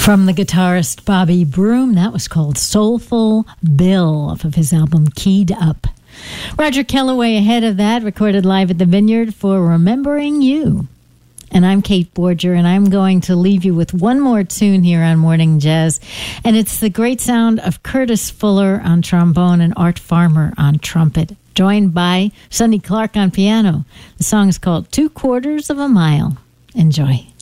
From the guitarist Bobby Broom, that was called Soulful Bill off of his album Keyed Up. Roger Kellaway ahead of that, recorded live at the Vineyard for Remembering You. And I'm Kate Borger, and I'm going to leave you with one more tune here on Morning Jazz. And it's the great sound of Curtis Fuller on trombone and Art Farmer on trumpet, joined by Sonny Clark on piano. The song is called 2/4 of a Mile. Enjoy.